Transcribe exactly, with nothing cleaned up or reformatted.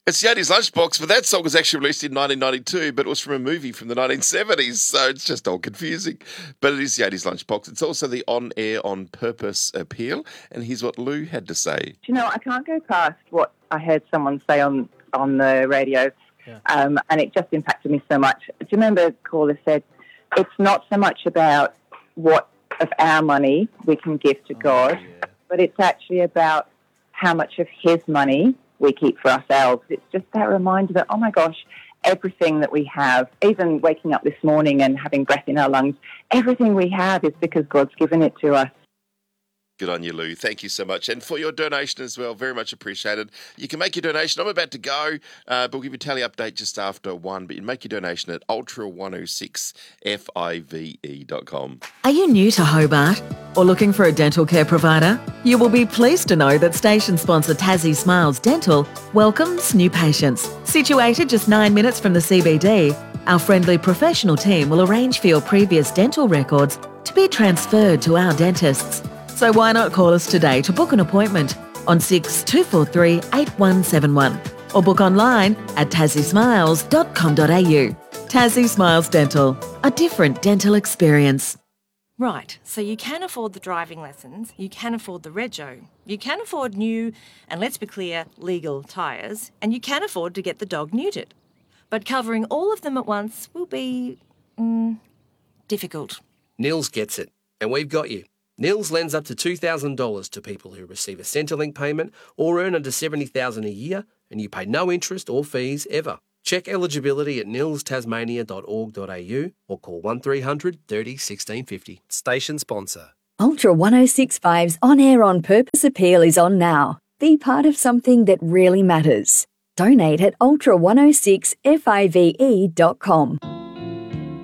It's Yadi's Lunchbox, but that song was actually released in nineteen ninety-two, but it was from a movie from the nineteen seventies, so it's just all confusing. But it is Yadi's Lunchbox. It's also the on-air, on-purpose appeal, and here's what Lou had to say. Do you know, I can't go past what I heard someone say on, on the radio, yeah. um, and it just impacted me so much. Do you remember caller said, it's not so much about what of our money we can give to oh, God, yeah. but it's actually about how much of his money we keep for ourselves. It's just that reminder that, oh my gosh, everything that we have, even waking up this morning and having breath in our lungs, everything we have is because God's given it to us. Good on you, Lou. Thank you so much. And for your donation as well, very much appreciated. You can make your donation. I'm about to go, uh, but we'll give you a tally update just after one. But you can make your donation at ultra one oh six five e dot com. Are you new to Hobart or looking for a dental care provider? You will be pleased to know that station sponsor Tassie Smiles Dental welcomes new patients. Situated just nine minutes from the C B D, our friendly professional team will arrange for your previous dental records to be transferred to our dentists. So why not call us today to book an appointment on six two four three eight one seven one or book online at tassie smiles dot com dot a u. Tassie Smiles Dental, a different dental experience. Right, so you can afford the driving lessons, you can afford the rego, you can afford new, and let's be clear, legal tyres, and you can afford to get the dog neutered. But covering all of them at once will be mm, difficult. Nils gets it, and we've got you. Nils lends up to two thousand dollars to people who receive a Centrelink payment or earn under seventy thousand dollars a year, and you pay no interest or fees ever. Check eligibility at nils tasmania dot org dot a u or call one three hundred thirty sixteen fifty. Station sponsor. Ultra one oh six point five's on-air on-purpose appeal is on now. Be part of something that really matters. Donate at ultra one oh six five e dot com.